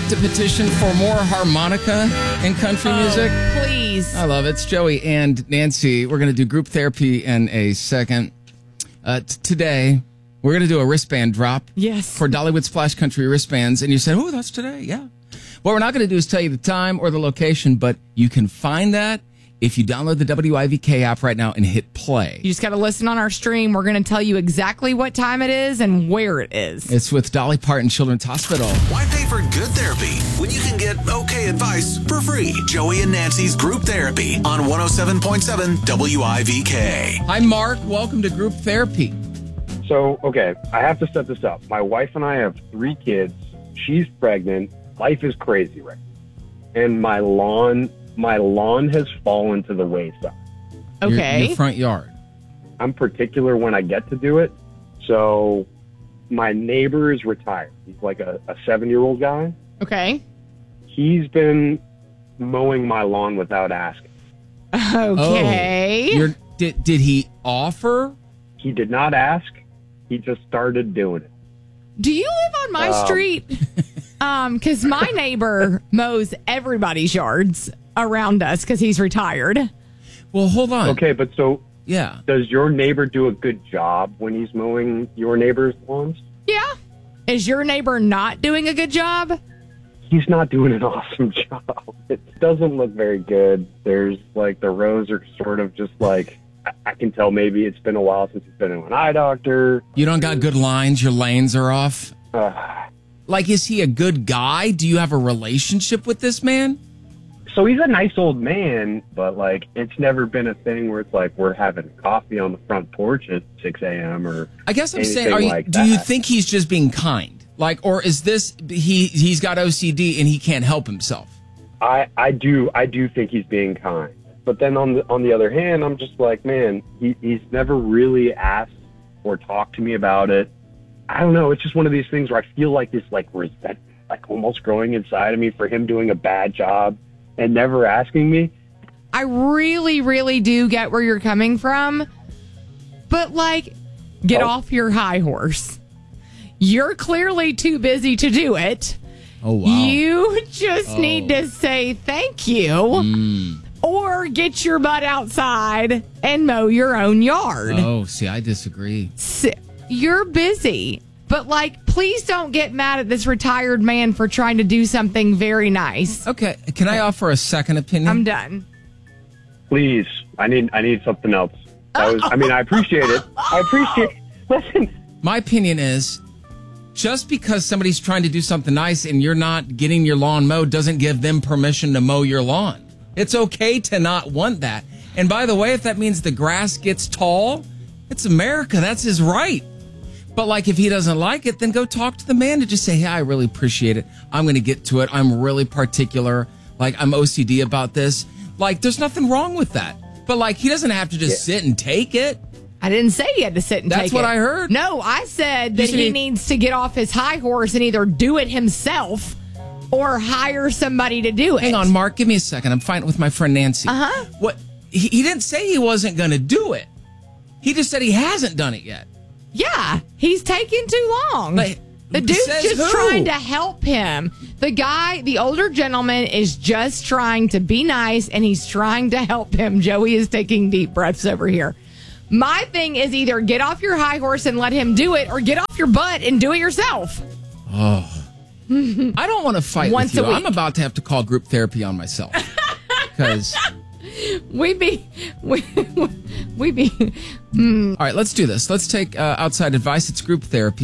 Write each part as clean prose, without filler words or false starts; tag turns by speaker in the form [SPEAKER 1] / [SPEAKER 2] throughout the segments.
[SPEAKER 1] to petition for more harmonica in country music?
[SPEAKER 2] Please.
[SPEAKER 1] I love it. It's Joey and Nancy. We're going to do group therapy in a second. Today, we're going to do a wristband drop.
[SPEAKER 2] Yes.
[SPEAKER 1] For Dollywood Splash Country wristbands. And you said, oh, that's today. Yeah. What we're not going to do is tell you the time or the location, but you can find that if you download the WIVK app right now and hit play.
[SPEAKER 2] You just got to listen on our stream. We're going to tell you exactly what time it is and where it is.
[SPEAKER 1] It's with Dolly Parton Children's Hospital.
[SPEAKER 3] Why pay for good therapy when you can get okay advice for free? Joey and Nancy's Group Therapy on 107.7 WIVK.
[SPEAKER 1] Hi, Mark. Welcome to Group Therapy.
[SPEAKER 4] So, okay, I have to set this up. My wife and I have 3 kids. She's pregnant. Life is crazy right now. And my lawn has fallen to the wayside.
[SPEAKER 2] Okay.
[SPEAKER 1] Your front yard.
[SPEAKER 4] I'm particular when I get to do it. So my neighbor is retired. He's like a 7-year-old guy.
[SPEAKER 2] Okay.
[SPEAKER 4] He's been mowing my lawn without asking.
[SPEAKER 2] Okay.
[SPEAKER 1] Oh, did he offer?
[SPEAKER 4] He did not ask. He just started doing it.
[SPEAKER 2] Do you live on my street? Because my neighbor mows everybody's yards around us because he's retired.
[SPEAKER 1] Well, hold on.
[SPEAKER 4] Okay, but so
[SPEAKER 1] yeah,
[SPEAKER 4] does your neighbor do a good job when he's mowing your neighbor's lawns?
[SPEAKER 2] Yeah. Is your neighbor not doing a good job?
[SPEAKER 4] He's not doing an awesome job. It doesn't look very good. There's like the rows are sort of just like, I can tell maybe it's been a while since he's been to an eye doctor.
[SPEAKER 1] You don't got good lines. Your lanes are off. Like, is he a good guy? Do you have a relationship with this man?
[SPEAKER 4] So he's a nice old man, but like it's never been a thing where it's like we're having coffee on the front porch at 6 a.m. or
[SPEAKER 1] I guess I'm saying,
[SPEAKER 4] do
[SPEAKER 1] you think he's just being kind? Like, or is this he's got OCD and he can't help himself?
[SPEAKER 4] I do think he's being kind. But then on the other hand, I'm just like, man, he's never really asked or talked to me about it. I don't know. It's just one of these things where I feel like this like resentment, like almost growing inside of me for him doing a bad job and never asking me.
[SPEAKER 2] I really, really do get where you're coming from. But like, get off your high horse. You're clearly too busy to do it.
[SPEAKER 1] Oh, wow.
[SPEAKER 2] You just need to say thank you. Or get your butt outside and mow your own yard.
[SPEAKER 1] Oh, see, I disagree.
[SPEAKER 2] You're busy. But, like, please don't get mad at this retired man for trying to do something very nice.
[SPEAKER 1] Okay, can I offer a second opinion?
[SPEAKER 2] I'm done.
[SPEAKER 4] Please, I need something else. I appreciate it. Listen.
[SPEAKER 1] My opinion is, just because somebody's trying to do something nice and you're not getting your lawn mowed doesn't give them permission to mow your lawn. It's okay to not want that. And by the way, if that means the grass gets tall, it's America. That's his right. But like, if he doesn't like it, then go talk to the man to just say, hey, I really appreciate it. I'm going to get to it. I'm really particular. Like, I'm OCD about this. Like, there's nothing wrong with that. But like, he doesn't have to just sit and take it.
[SPEAKER 2] I didn't say he had to sit and take it.
[SPEAKER 1] That's what I heard.
[SPEAKER 2] No, I said that he needs to get off his high horse and either do it himself or hire somebody to do it.
[SPEAKER 1] Hang on, Mark. Give me a second. I'm fighting with my friend Nancy.
[SPEAKER 2] Uh-huh.
[SPEAKER 1] What? He didn't say he wasn't going to do it. He just said he hasn't done it yet.
[SPEAKER 2] Yeah, he's taking too long.
[SPEAKER 1] But
[SPEAKER 2] the dude's just
[SPEAKER 1] who?
[SPEAKER 2] trying to help him. The older gentleman is just trying to be nice, and he's trying to help him. Joey is taking deep breaths over here. My thing is either get off your high horse and let him do it, or get off your butt and do it yourself.
[SPEAKER 1] Oh. I don't want to fight
[SPEAKER 2] Once
[SPEAKER 1] with you.
[SPEAKER 2] a week.
[SPEAKER 1] I'm about to have to call group therapy on myself. Because...
[SPEAKER 2] We be.
[SPEAKER 1] All right, let's do this. Let's take outside advice. It's group therapy,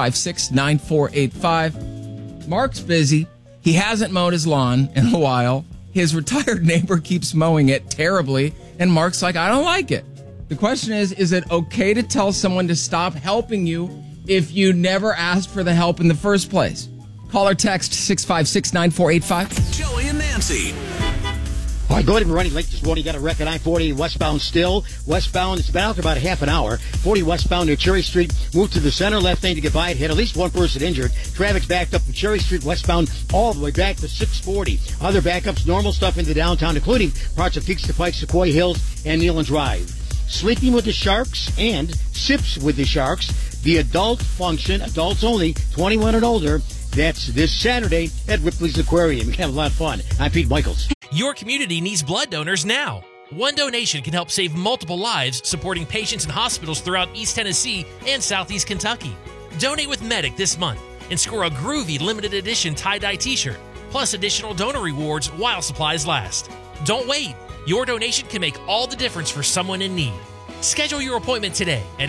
[SPEAKER 1] 656-9485. Mark's busy. He hasn't mowed his lawn in a while. His retired neighbor keeps mowing it terribly, and Mark's like, I don't like it. The question is it okay to tell someone to stop helping you if you never asked for the help in the first place? Call or text 656-9485.
[SPEAKER 3] Joey and Nancy.
[SPEAKER 5] All right, go ahead and running late this morning. You got a wreck at I-40 westbound still. Westbound, it's been out for about a half an hour. 40 westbound near Cherry Street. Moved to the center left lane to get by it. Hit at least one person injured. Traffic's backed up from Cherry Street westbound all the way back to 640. Other backups, normal stuff into downtown, including parts of Peaks to Pike, Sequoia Hills, and Neyland Drive. Sleeping with the Sharks and Sips with the Sharks. The adult function, adults only, 21 and older. That's this Saturday at Ripley's Aquarium. We can have a lot of fun. I'm Pete Michaels.
[SPEAKER 6] Your community needs blood donors now. One donation can help save multiple lives, supporting patients in hospitals throughout East Tennessee and Southeast Kentucky. Donate with Medic this month and score a groovy limited edition tie-dye t-shirt, plus additional donor rewards while supplies last. Don't wait. Your donation can make all the difference for someone in need. Schedule your appointment today at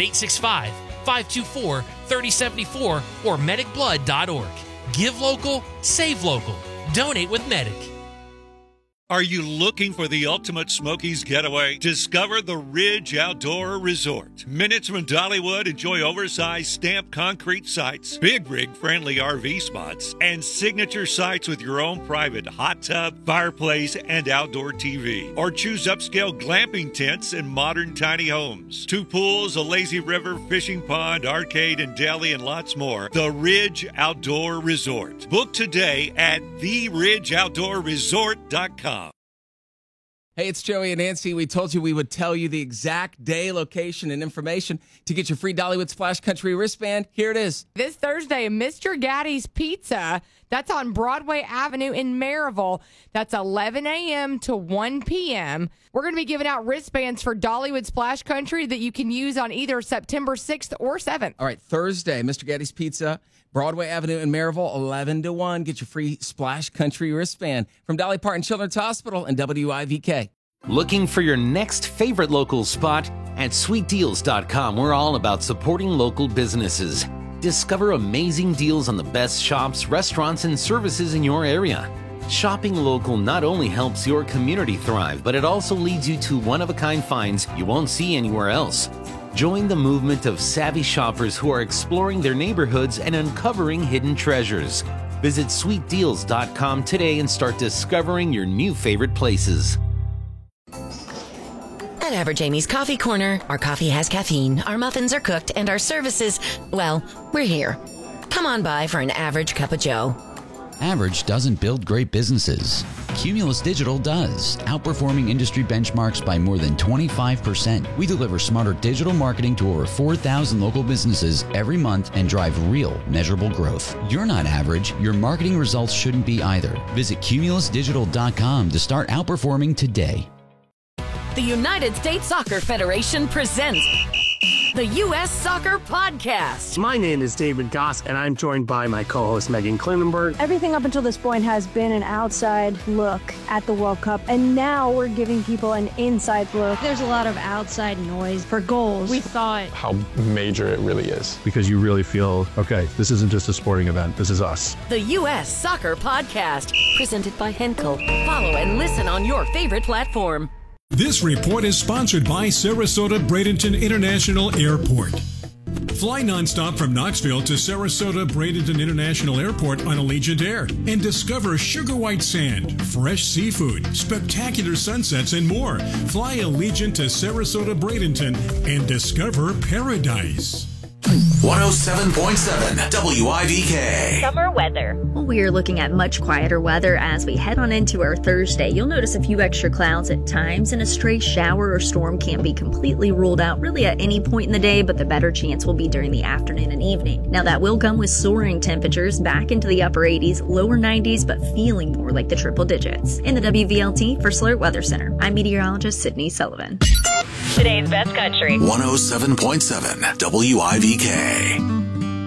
[SPEAKER 6] 865-524-3074 or medicblood.org. Give local, save local. Donate with Medic.
[SPEAKER 7] Are you looking for the ultimate Smokies getaway? Discover the Ridge Outdoor Resort. Minutes from Dollywood, enjoy oversized stamped concrete sites, big rig friendly RV spots, and signature sites with your own private hot tub, fireplace, and outdoor TV. Or choose upscale glamping tents and modern tiny homes. 2 pools, a lazy river, fishing pond, arcade, and deli, and lots more. The Ridge Outdoor Resort. Book today at theridgeoutdoorresort.com.
[SPEAKER 1] Hey, it's Joey and Nancy. We told you we would tell you the exact day, location, and information to get your free Dollywood Splash Country wristband. Here it is.
[SPEAKER 2] This Thursday, Mr. Gaddy's Pizza. That's on Broadway Avenue in Maryville. That's 11 a.m. to 1 p.m. We're going to be giving out wristbands for Dollywood Splash Country that you can use on either September 6th or 7th.
[SPEAKER 1] All right, Thursday, Mr. Gaddy's Pizza, Broadway Avenue in Maryville, 11 to 1. Get your free Splash Country wristband from Dolly Parton Children's Hospital and WIVK.
[SPEAKER 8] Looking for your next favorite local spot? At sweetdeals.com, we're all about supporting local businesses. Discover amazing deals on the best shops, restaurants, and services in your area. Shopping local not only helps your community thrive, but it also leads you to one-of-a-kind finds you won't see anywhere else. Join the movement of savvy shoppers who are exploring their neighborhoods and uncovering hidden treasures. Visit sweetdeals.com today and start discovering your new favorite places.
[SPEAKER 9] At Average Amy's Coffee Corner, our coffee has caffeine, our muffins are cooked, and our services, well, we're here. Come on by for an average cup of joe.
[SPEAKER 10] Average doesn't build great businesses. Cumulus Digital does, outperforming industry benchmarks by more than 25%. We deliver smarter digital marketing to over 4,000 local businesses every month and drive real, measurable growth. You're not average. Your marketing results shouldn't be either. Visit cumulusdigital.com to start outperforming today.
[SPEAKER 11] The United States Soccer Federation presents the U.S. Soccer Podcast.
[SPEAKER 12] My name is David Goss, and I'm joined by my co-host Megan Klinenberg.
[SPEAKER 13] Everything up until this point has been an outside look at the World Cup, and now we're giving people an inside look.
[SPEAKER 14] There's a lot of outside noise for goals.
[SPEAKER 15] We saw it.
[SPEAKER 16] How major it really is.
[SPEAKER 17] Because you really feel, okay, this isn't just a sporting event, this is us.
[SPEAKER 11] The U.S. Soccer Podcast, presented by Henkel. Follow and listen on your favorite platform.
[SPEAKER 18] This report is sponsored by Sarasota Bradenton International Airport. Fly nonstop from Knoxville to Sarasota Bradenton International Airport on Allegiant Air and discover sugar white sand, fresh seafood, spectacular sunsets, and more. Fly Allegiant to Sarasota Bradenton and discover paradise.
[SPEAKER 3] 107.7 WIVK.
[SPEAKER 19] Summer weather. Well, we are looking at much quieter weather as we head on into our Thursday. You'll notice a few extra clouds at times, and a stray shower or storm can't be completely ruled out really at any point in the day, but the better chance will be during the afternoon and evening. Now, that will come with soaring temperatures back into the upper 80s, lower 90s, but feeling more like the triple digits. In the WVLT for Slurt Weather Center, I'm meteorologist Sydney Sullivan.
[SPEAKER 20] Today's best country.
[SPEAKER 3] 107.7 WIVK.